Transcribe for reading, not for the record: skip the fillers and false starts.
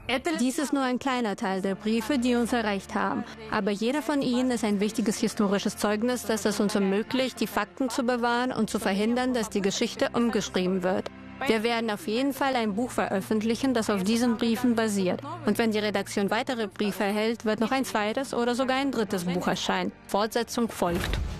Dies ist nur ein kleiner Teil der Briefe, die uns erreicht haben. Aber jeder von ihnen ist ein wichtiges historisches Zeugnis, das es uns ermöglicht, die Fakten zu bewahren und zu verhindern, dass die Geschichte umgeschrieben wird. Wir werden auf jeden Fall ein Buch veröffentlichen, das auf diesen Briefen basiert. Und wenn die Redaktion weitere Briefe erhält, wird noch ein zweites oder sogar ein drittes Buch erscheinen. Fortsetzung folgt.